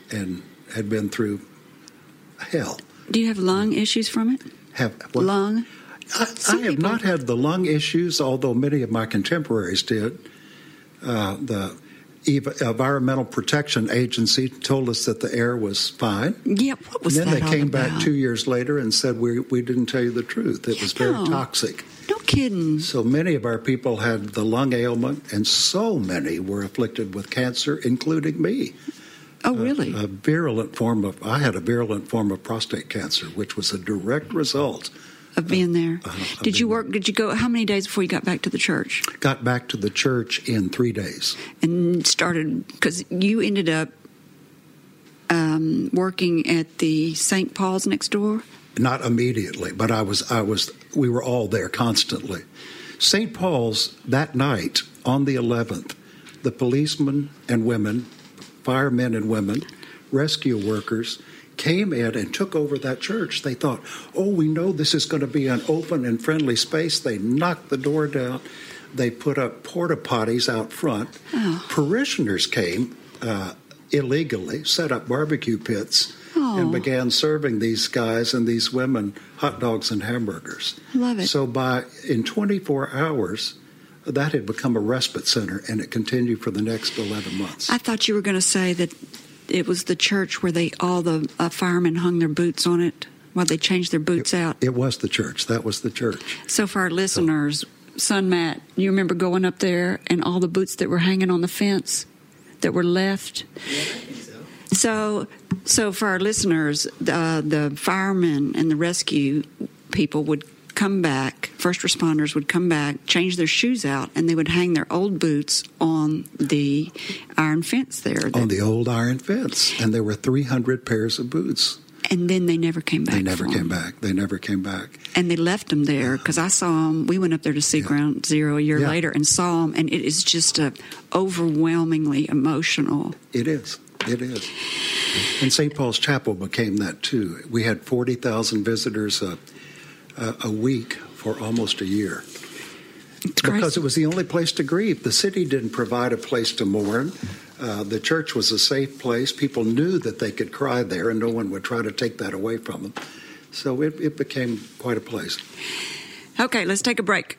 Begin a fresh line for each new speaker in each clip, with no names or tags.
and had been through hell.
Do you have lung issues from it? Lung?
I have not had the lung issues, although many of my contemporaries did. The Environmental Protection Agency told us that the air was fine.
Yeah, what was that all about?
Then they came back 2 years later and said we didn't tell you the truth. It was very toxic.
No kidding.
So many of our people had the lung ailment, and so many were afflicted with cancer, including me.
Oh, really?
I had a virulent form of prostate cancer, which was a direct result
of being there. Did you go, how many days before you got back to the church?
Got back to the church in 3 days.
And started, because you ended up working at the St. Paul's next door?
Not immediately, but we were all there constantly. St. Paul's, that night, on the 11th, the policemen and women, firemen and women, rescue workers, came in and took over that church. They thought, we know this is going to be an open and friendly space. They knocked the door down. They put up porta potties out front. Parishioners came illegally, set up barbecue pits, and began serving these guys and these women hot dogs and hamburgers.
Love it.
So in 24 hours, that had become a respite center, and it continued for the next 11 months.
I thought you were going to say that it was the church where all the firemen hung their boots on it while they changed their boots out.
It was the church. That was the church.
So for our listeners, son Matt, you remember going up there and all the boots that were hanging on the fence that were left?
Yeah, I think so.
So for our listeners, the firemen and the rescue people would come back, first responders would come back, change their shoes out, and they would hang their old boots on the iron fence there.
On the old iron fence. And there were 300 pairs of boots.
And then they never came back.
They never came back.
And they left them there because I saw them. We went up there to see Ground Zero a year later and saw them, and it is just overwhelmingly emotional.
It is. And St. Paul's Chapel became that, too. We had 40,000 visitors a week for almost a year. Because it was the only place to grieve. The city didn't provide a place to mourn. The church was a safe place. People knew that they could cry there, and no one would try to take that away from them. So it became quite a place.
Okay, let's take a break.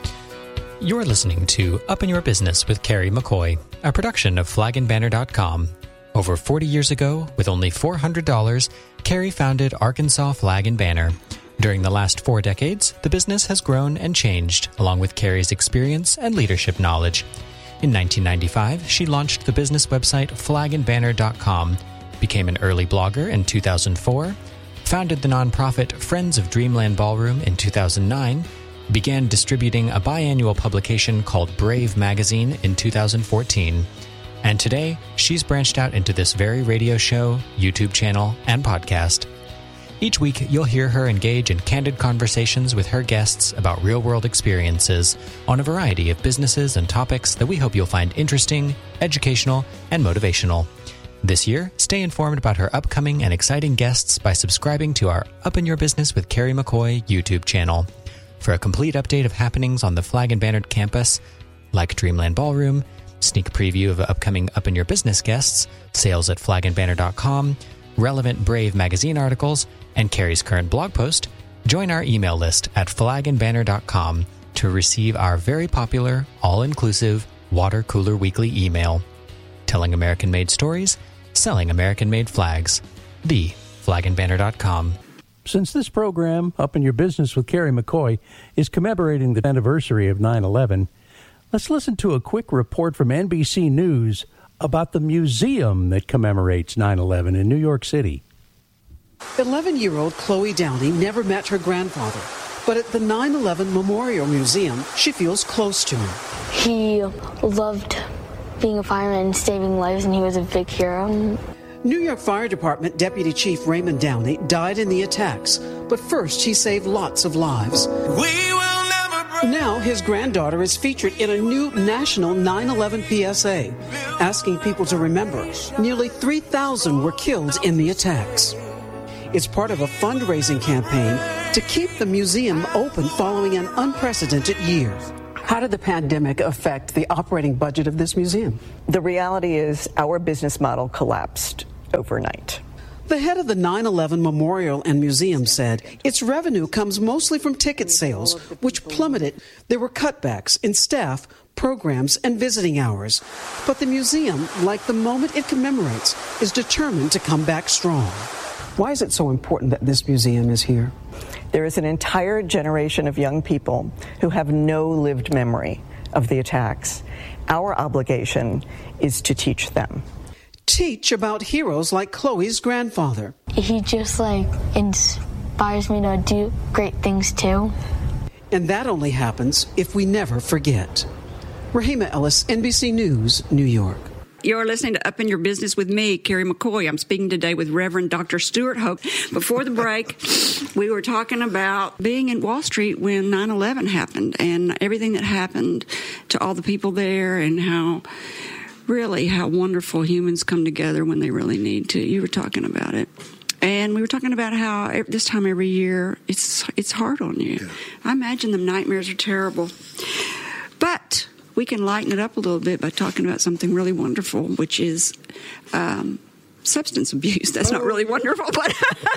You're listening to Up in Your Business with Carrie McCoy, a production of flagandbanner.com. Over 40 years ago, with only $400, Carrie founded Arkansas Flag and Banner. During the last 4 decades, the business has grown and changed, along with Carrie's experience and leadership knowledge. In 1995, she launched the business website flagandbanner.com, became an early blogger in 2004, founded the nonprofit Friends of Dreamland Ballroom in 2009, began distributing a biannual publication called Brave Magazine in 2014. And today, she's branched out into this very radio show, YouTube channel, and podcast. Each week, you'll hear her engage in candid conversations with her guests about real-world experiences on a variety of businesses and topics that we hope you'll find interesting, educational, and motivational. This year, stay informed about her upcoming and exciting guests by subscribing to our Up in Your Business with Carrie McCoy YouTube channel. For a complete update of happenings on the Flag and Banner campus, like Dreamland Ballroom, sneak preview of upcoming Up in Your Business guests, sales at flagandbanner.com, relevant Brave magazine articles, and Carrie's current blog post, join our email list at flagandbanner.com to receive our very popular, all-inclusive Water Cooler Weekly email. Telling American-made stories, selling American-made flags. Flagandbanner.com.
Since this program, Up in Your Business with Carrie McCoy, is commemorating the anniversary of 9/11, let's listen to a quick report from NBC News about the museum that commemorates 9/11 in New York City.
11-year-old Chloe Downey never met her grandfather, but at the 9/11 Memorial Museum, she feels close to him.
He loved being a fireman and saving lives, and he was a big hero.
New York Fire Department Deputy Chief Raymond Downey died in the attacks, but first he saved lots of lives. Now his granddaughter is featured in a new national 9/11 PSA, asking people to remember nearly 3,000 were killed in the attacks. It's part of a fundraising campaign to keep the museum open following an unprecedented year. How did the pandemic affect the operating budget of this museum?
The reality is our business model collapsed. overnight.
The head of the 9/11 Memorial and Museum said its revenue comes mostly from ticket sales, which plummeted. There were cutbacks in staff, programs, and visiting hours. But the museum, like the moment it commemorates, is determined to come back strong. Why is it so important that this museum is here?
There is an entire generation of young people who have no lived memory of the attacks. Our obligation is to teach them.
Teach about heroes like Chloe's grandfather.
He just inspires me to do great things too.
And that only happens if we never forget. Rahima Ellis, NBC News, New York.
You're listening to Up in Your Business with me, Carrie McCoy. I'm speaking today with Reverend Dr. Stuart Hoke. Before the break, we were talking about being in Wall Street when 9/11 happened and everything that happened to all the people there and how wonderful humans come together when they really need to. You were talking about it. And we were talking about how this time every year, it's hard on you. Yeah. I imagine the nightmares are terrible. But we can lighten it up a little bit by talking about something really wonderful, which is substance abuse. That's not really wonderful, but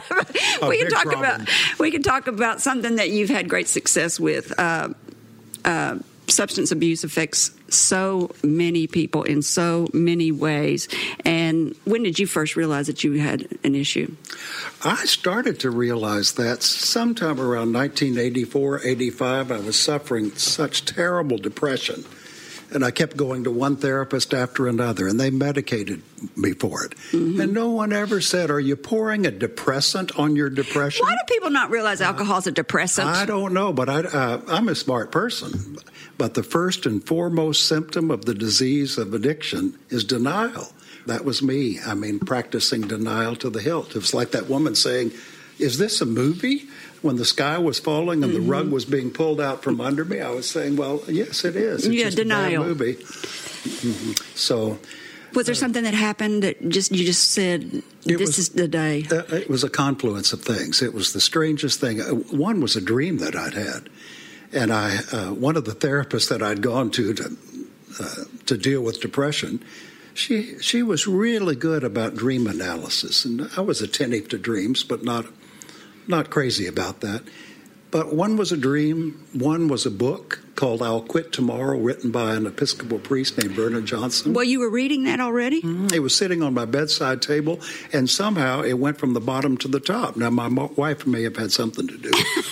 we can talk about something that you've had great success with. Substance abuse affects so many people in so many ways. And when did you first realize that you had an issue?
I started to realize that sometime around 1984, 85. I was suffering such terrible depression. And I kept going to one therapist after another, and they medicated me for it. Mm-hmm. And no one ever said, are you pouring a depressant on your depression?
Why do people not realize alcohol is a depressant?
I don't know, but I'm a smart person. But the first and foremost symptom of the disease of addiction is denial. That was me. I mean, practicing denial to the hilt. It was like that woman saying, is this a movie? When the sky was falling and the rug was being pulled out from under me, I was saying, well, yes, it is. It's just
denial.
A bad movie. Mm-hmm. So,
was there something that happened that you just said, this is the day?
It was a confluence of things. It was the strangest thing. One was a dream that I'd had. And one of the therapists that I'd gone to deal with depression, she was really good about dream analysis. And I was attentive to dreams, but not crazy about that. But one was a dream, one was a book called I'll Quit Tomorrow, written by an Episcopal priest named Vernon Johnson.
Well, you were reading that already?
Mm-hmm. It was sitting on my bedside table, and somehow it went from the bottom to the top. Now, my wife may have had something to do.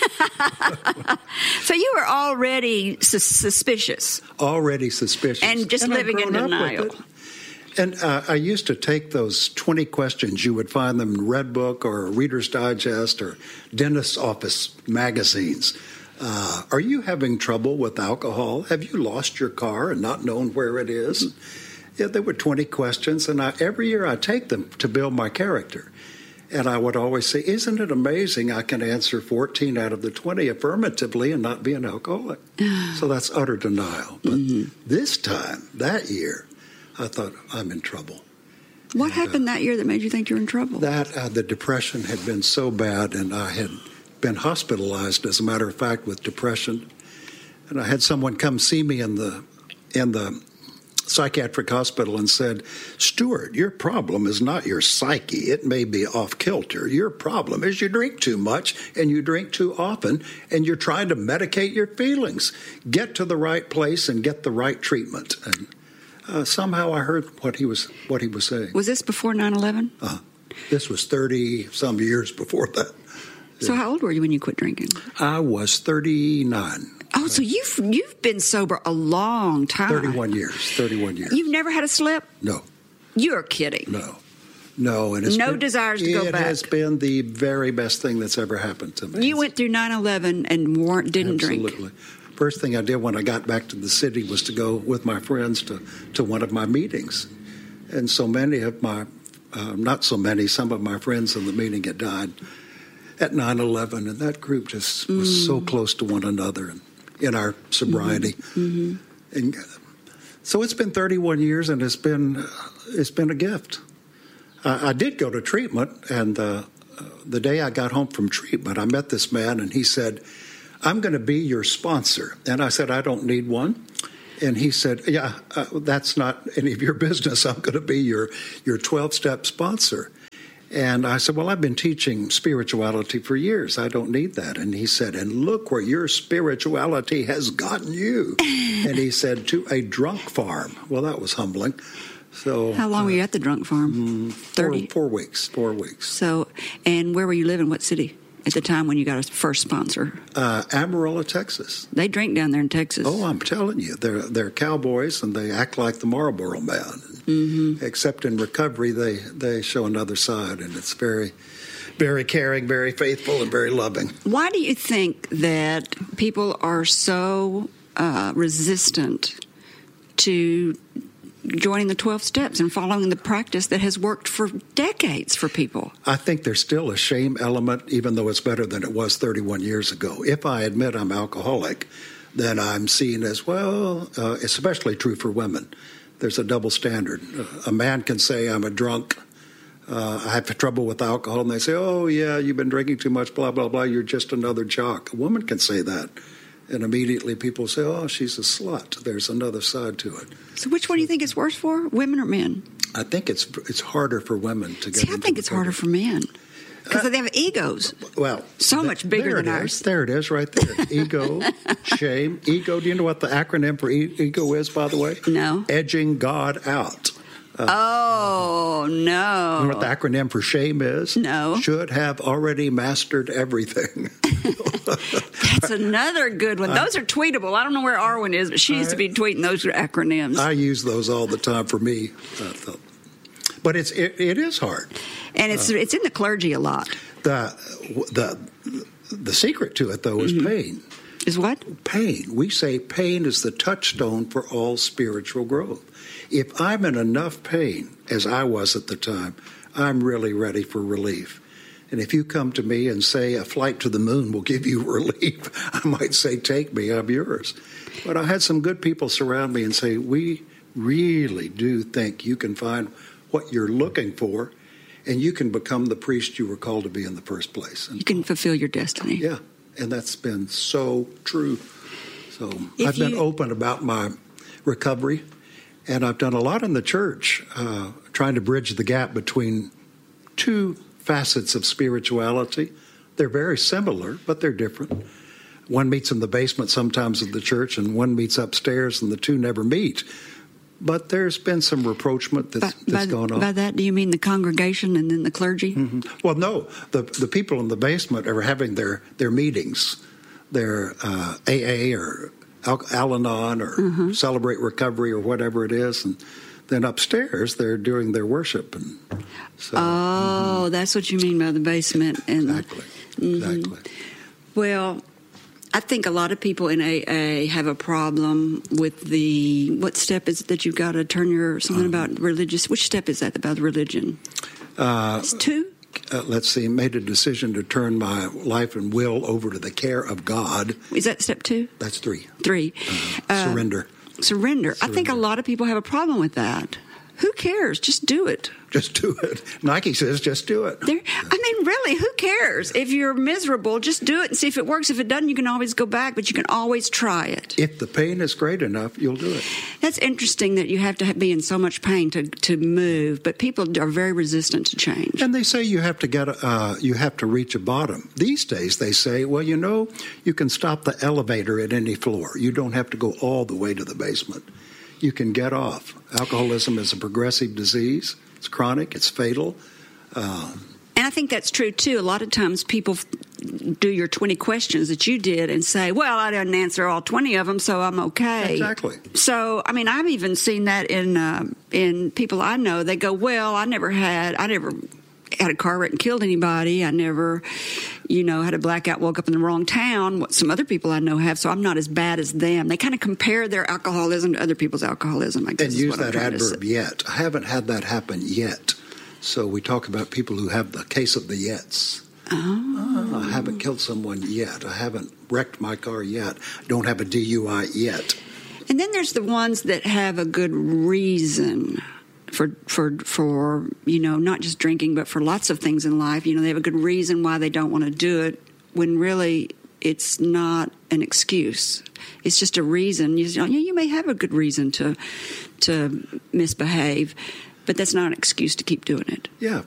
So you were already suspicious.
Already suspicious.
And just living in denial.
And I used to take those 20 questions. You would find them in Redbook or Reader's Digest or dentist's office magazines. Are you having trouble with alcohol? Have you lost your car and not known where it is? Yeah, there were 20 questions, and every year I take them to build my character. And I would always say, isn't it amazing I can answer 14 out of the 20 affirmatively and not be an alcoholic? So that's utter denial. But this time, that year, I thought, I'm in trouble.
What happened that year that made you think you were in trouble?
The depression had been so bad, and I had been hospitalized, as a matter of fact, with depression. And I had someone come see me in the psychiatric hospital and said, Stuart, your problem is not your psyche. It may be off kilter. Your problem is you drink too much and you drink too often, and you're trying to medicate your feelings. Get to the right place and get the right treatment. And somehow I heard what he was saying.
Was this before 9/11?
This was 30-some years before that.
So how old were you when you quit drinking?
I was 39.
Oh, so you've been sober a long time.
31 years.
You've never had a slip?
No.
You're kidding.
No. And
no desires to go back.
It has been the very best thing that's ever happened to me.
You went through 9/11 and didn't drink.
Absolutely. First thing I did when I got back to the city was to go with my friends to one of my meetings. And so many of my, some of my friends in the meeting had died at 9/11, and that group just was so close to one another in our sobriety. Mm-hmm. And so it's been 31 years, and it's been a gift. I did go to treatment, and the day I got home from treatment, I met this man, and he said, I'm going to be your sponsor. And I said, I don't need one. And he said, yeah, that's not any of your business. I'm going to be your 12-step sponsor. And I said, well, I've been teaching spirituality for years. I don't need that. And he said, and look where your spirituality has gotten you. And he said, to a drunk farm. Well, that was humbling. So,
how long were you at the drunk farm?
30? 4 weeks. 4 weeks.
So, and where were you living? What city at the time when you got a first sponsor?
Amarillo, Texas.
They drink down there in Texas.
Oh, I'm telling you, they're cowboys and they act like the Marlboro Man. Mm-hmm. Except in recovery, they show another side, and it's very, very caring, very faithful, and very loving.
Why do you think that people are so resistant to joining the 12 steps and following the practice that has worked for decades for people? I
think there's still a shame element, even though it's better than it was 31 years ago. If I admit I'm alcoholic, then I'm seen as, well, especially true for women. There's a double standard. A man can say, I'm a drunk, I have trouble with alcohol, and they say, oh, yeah, you've been drinking too much, blah, blah, blah, you're just another jock. A woman can say that. And immediately people say, oh, she's a slut. There's another side to it.
So which one do you think it's worse for, women or men?
I think it's harder for women to get into.
I think it's harder for men. Because they have egos.
Well,
so much bigger than ours.
There it is, right there. Ego, shame. Ego. Do you know what the acronym for ego is, by the way?
No.
Edging God out.
Oh, no.
You know what the acronym for shame is?
No.
Should have already mastered everything.
That's another good one. Those are tweetable. I don't know where Arwen is, but she used to be tweeting those acronyms.
I use those all the time for me. But it is hard.
And it's in the clergy a lot.
The secret to it, though, is pain.
Is what?
Pain. We say pain is the touchstone for all spiritual growth. If I'm in enough pain, as I was at the time, I'm really ready for relief. And if you come to me and say a flight to the moon will give you relief, I might say, take me, I'm yours. But I had some good people surround me and say, we really do think you can find what you're looking for, and you can become the priest you were called to be in the first place. And
you can fulfill your destiny.
Yeah, and that's been so true. So I've been open about my recovery, and I've done a lot in the church trying to bridge the gap between two facets of spirituality. They're very similar, but they're different. One meets in the basement sometimes of the church, and one meets upstairs, and the two never meet. But there's been some rapprochement that's gone on.
By that, do you mean the congregation and then the clergy?
Mm-hmm. Well, no. The people in the basement are having their meetings, their AA or Al-Anon or Celebrate Recovery or whatever it is. And then upstairs, they're doing their worship. And so,
that's what you mean by the basement.
Exactly. Exactly.
Well, I think a lot of people in AA have a problem with what step is it that you've got to turn something about religious, which step is that about religion? It's 2?
Let's see, made a decision to turn my life and will over to the care of God.
Is that step 2?
That's 3.
3.
Surrender.
Surrender. I think a lot of people have a problem with that. Who cares? Just do it.
Just do it. Nike says just do it.
Really, who cares? If you're miserable, just do it and see if it works. If it doesn't, you can always go back, but you can always try it.
If the pain is great enough, you'll do it.
That's interesting that you have to be in so much pain to move, but people are very resistant to change.
And they say you have to reach a bottom. These days they say, well, you can stop the elevator at any floor. You don't have to go all the way to the basement. You can get off. Alcoholism is a progressive disease. It's chronic. It's fatal.
And I think that's true, too. A lot of times people do your 20 questions that you did and say, well, I didn't answer all 20 of them, so I'm okay.
Exactly.
So, I've even seen that in people I know. They go, well, I never had a car wreck and killed anybody. I never, had a blackout, woke up in the wrong town, what some other people I know have, so I'm not as bad as them. They kind of compare their alcoholism to other people's alcoholism, I guess.
And use that adverb, yet. I haven't had that happen yet. So we talk about people who have the case of the yets. I haven't killed someone yet. I haven't wrecked my car yet. Don't have a DUI yet.
And then there's the ones that have a good reason for not just drinking, but for lots of things in life. They have a good reason why they don't want to do it, when really it's not an excuse. It's just a reason. You may have a good reason to misbehave, but that's not an excuse to keep doing it.
Yeah,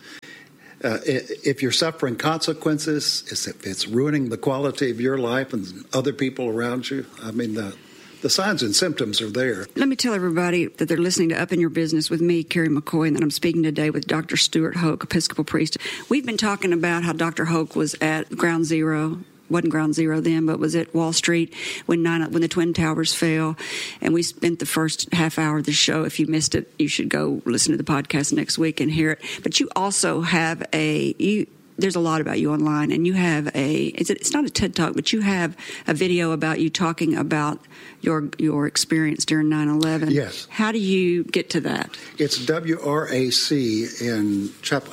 if you're suffering consequences, if it's ruining the quality of your life and other people around you, I mean, the signs and symptoms are there.
Let me tell everybody that they're listening to Up in Your Business with me, Carrie McCoy, and that I'm speaking today with Dr. Stuart Hoke, Episcopal priest. We've been talking about how Dr. Hoke was at Ground Zero. Wasn't Ground Zero then, but was at Wall Street when the Twin Towers fell. And we spent the first half hour of the show. If you missed it, you should go listen to the podcast next week and hear it. But you also have there's a lot about you online, and you have it's not a TED Talk, but you have a video about you talking about your experience during 9/11.
Yes.
How do you get to that?
It's WRAC in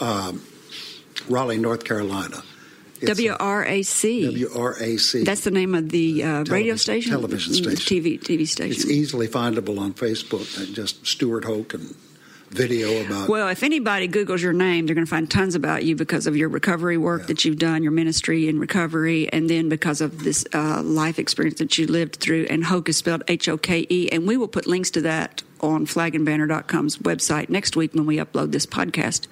Raleigh, North Carolina.
WRAC.
WRAC.
That's the name of the radio station?
Television station.
TV station.
It's easily findable on Facebook. Just Stuart Hoke and video about...
Well, if anybody Googles your name, they're going to find tons about you because of your recovery work that you've done, your ministry in recovery, and then because of this life experience that you lived through. And Hoke is spelled Hoke. And we will put links to that on flagandbanner.com's website next week when we upload this podcast.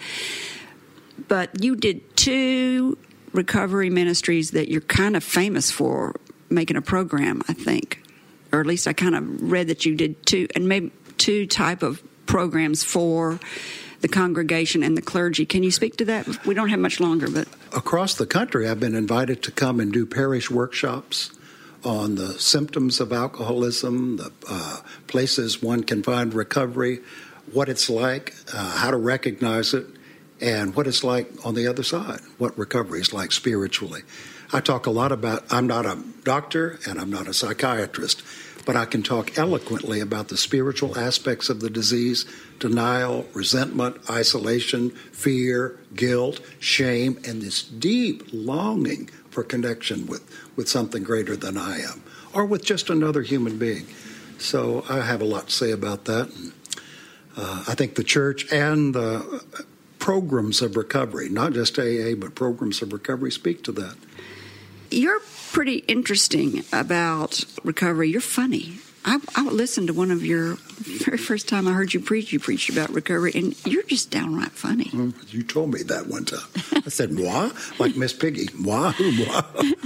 But you did 2 recovery ministries that you're kind of famous for making a program, I think. Or at least I kind of read that you did 2, and maybe 2 type of programs for the congregation and the clergy. Can you speak to that? We don't have much longer, but...
Across the country, I've been invited to come and do parish workshops on the symptoms of alcoholism, the places one can find recovery, what it's like, how to recognize it, and what it's like on the other side, what recovery is like spiritually. I talk a lot about, I'm not a doctor and I'm not a psychiatrist, but I can talk eloquently about the spiritual aspects of the disease: denial, resentment, isolation, fear, guilt, shame, and this deep longing for connection with something greater than I am, or with just another human being. So I have a lot to say about that. And, I think the church and the programs of recovery, not just AA, but programs of recovery, speak to that.
You're pretty interesting about recovery. You're funny. I listened to one of your very first time I heard you preached about recovery, and you're just downright funny.
You told me that one time. I said, moi? Like Miss Piggy. Moi? Moi?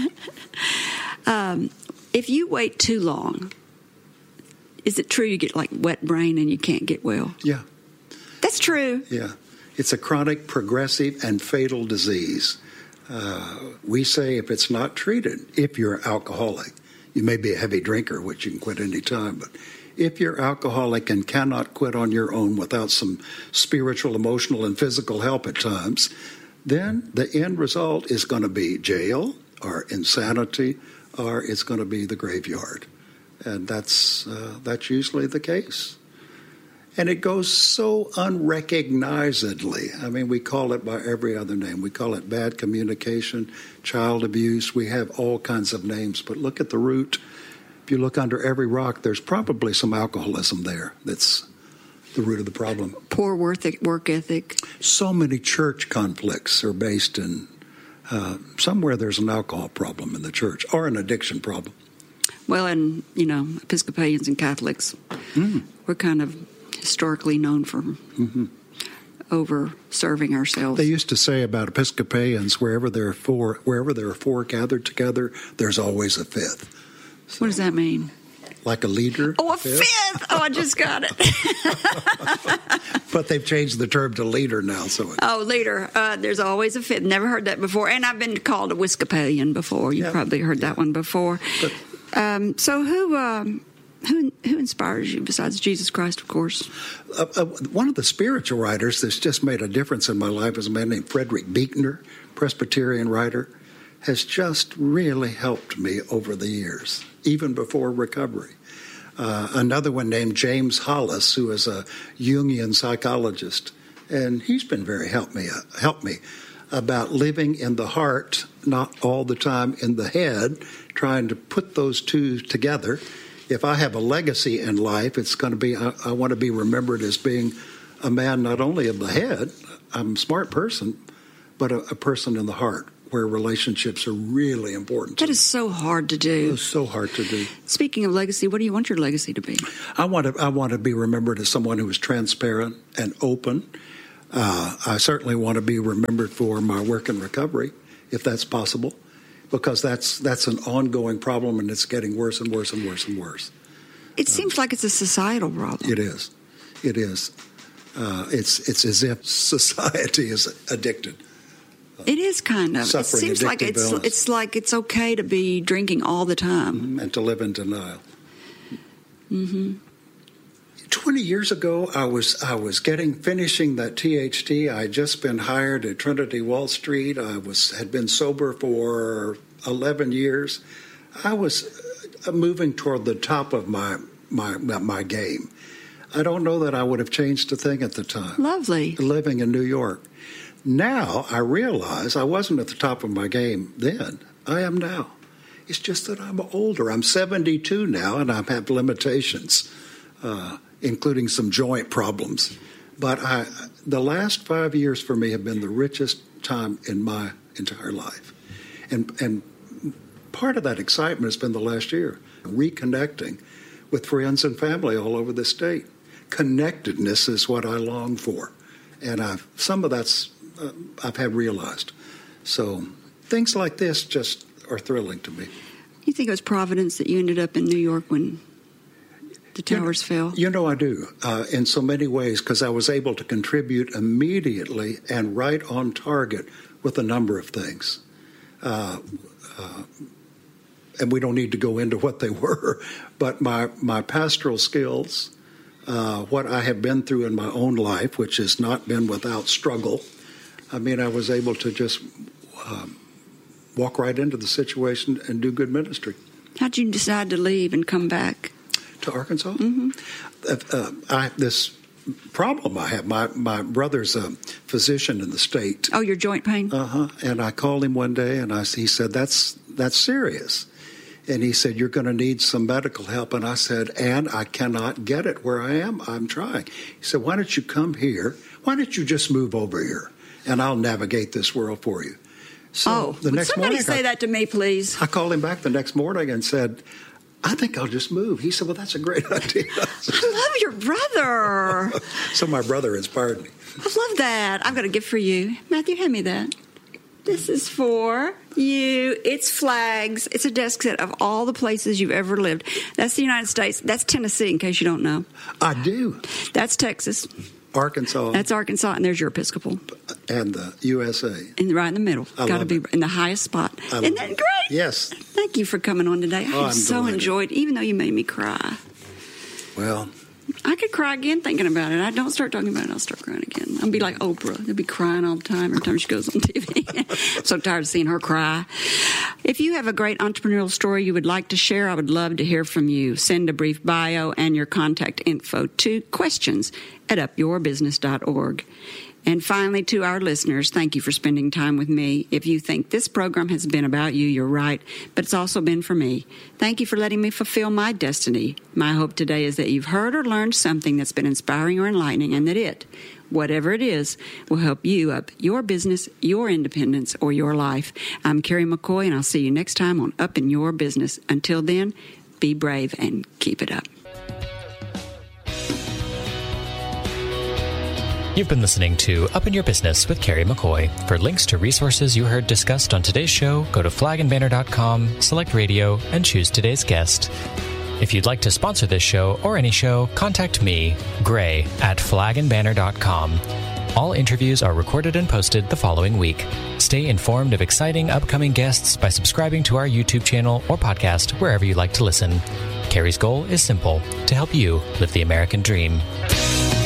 If you wait too long, is it true you get like wet brain and you can't get well?
Yeah.
That's true.
Yeah. It's a chronic, progressive, and fatal disease. We say if it's not treated, if you're alcoholic, you may be a heavy drinker, which you can quit any time, but if you're alcoholic and cannot quit on your own without some spiritual, emotional, and physical help at times, then the end result is going to be jail or insanity, or it's going to be the graveyard. And that's usually the case. And it goes so unrecognizedly. I mean, we call it by every other name. We call it bad communication, child abuse. We have all kinds of names. But look at the root. If you look under every rock, there's probably some alcoholism there. That's the root of the problem.
Poor work ethic.
So many church conflicts are based in somewhere there's an alcohol problem in the church or an addiction problem.
Well, and, Episcopalians and Catholics, we're kind of historically known for over-serving ourselves.
They used to say about Episcopalians, wherever there are four gathered together, there's always a fifth. So,
what does that mean?
Like a leader?
Oh, a fifth! Oh, I just got it.
But they've changed the term to leader now.
Leader. There's always a fifth. Never heard that before. And I've been called a Episcopalian before. You've probably heard that one before. So who inspires you besides Jesus Christ, of course?
One of the spiritual writers that's just made a difference in my life is a man named Frederick Buechner, Presbyterian writer, has just really helped me over the years, even before recovery. Another one named James Hollis, who is a Jungian psychologist, and he's been very helped me about living in the heart, not all the time in the head, trying to put those two together. If I have a legacy in life, it's going to be, I want to be remembered as being a man not only of the head, I'm a smart person, but a person in the heart. where relationships are really important.
That is so hard to do.
It's so hard to do.
Speaking of legacy, what do you want your legacy to be?
I want to be remembered as someone who is transparent and open. I certainly want to be remembered for my work in recovery, if that's possible, because that's an ongoing problem, and it's getting worse and worse and worse and worse.
It seems like it's a societal problem.
It is. It is. It's as if society is addicted.
It is kind of. It seems like it's okay to be drinking all the time.
And to live in denial. 20 years ago, I was finishing that THT. I had just been hired at Trinity Wall Street. I had been sober for 11 years. I was moving toward the top of my game. I don't know that I would have changed a thing at the time.
Lovely. Living
in New York. Now I realize I wasn't at the top of my game then. I am now. It's just that I'm older. I'm 72 now, and I have limitations, including some joint problems. But the last 5 years for me have been the richest time in my entire life. And part of that excitement has been the last year, reconnecting with friends and family all over the state. Connectedness is what I long for. And some of that's I've had realized. So things like this just are thrilling to me.
You think it was Providence that you ended up in New York when the towers fell?
You know, I do, in so many ways, because I was able to contribute immediately and right on target with a number of things. And we don't need to go into what they were, but my pastoral skills, what I have been through in my own life, which has not been without struggle. I mean, I was able to just walk right into the situation and do good ministry.
How'd you decide to leave and come back?
To Arkansas?
Mm-hmm.
This problem I have, my brother's a physician in the state.
Oh, your joint pain?
Uh-huh. And I called him one day, and he said, that's serious. And he said, you're going to need some medical help. And I said, and I cannot get it where I am. I'm trying. He said, why don't you come here? Why don't you just move over here, and I'll navigate this world for you. So the next morning,
somebody say that to me, please.
I called him back the next morning and said, I think I'll just move. He said, well, that's a great idea.
I love your brother.
So my brother inspired me.
I love that. I've got a gift for you. Matthew, hand me that. This is for you. It's flags. It's a desk set of all the places you've ever lived. That's the United States. That's Tennessee, in case you don't know.
I do.
That's Texas.
Arkansas.
That's Arkansas, and there's your Episcopal.
And the USA.
And right in the middle. Got to be in the highest spot. Isn't that great?
Yes.
Thank you for coming on today. I so enjoyed, even though you made me cry.
Well,
I could cry again thinking about it. I don't start talking about it, I'll start crying again. I'll be like Oprah. I'll be crying all the time every time she goes on TV. So tired of seeing her cry. If you have a great entrepreneurial story you would like to share, I would love to hear from you. Send a brief bio and your contact info to questions@upyourbusiness.org. And finally, to our listeners, thank you for spending time with me. If you think this program has been about you, you're right, but it's also been for me. Thank you for letting me fulfill my destiny. My hope today is that you've heard or learned something that's been inspiring or enlightening, and that it, whatever it is, will help you up your business, your independence, or your life. I'm Carrie McCoy, and I'll see you next time on Up in Your Business. Until then, be brave and keep it up.
You've been listening to Up in Your Business with Carrie McCoy. For links to resources you heard discussed on today's show, go to flagandbanner.com, select radio, and choose today's guest. If you'd like to sponsor this show or any show, contact me, Gray, at flagandbanner.com. All interviews are recorded and posted the following week. Stay informed of exciting upcoming guests by subscribing to our YouTube channel or podcast wherever you like to listen. Carrie's goal is simple: to help you live the American dream.